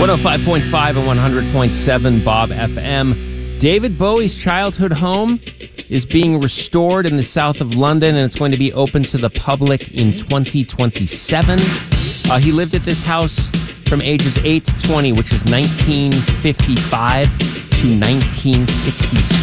105.5 and 100.7 Bob FM. David Bowie's childhood home is being restored in the south of London, and it's going to be open to the public in 2027. He lived at this house from ages 8 to 20, which is 1955 to 1967.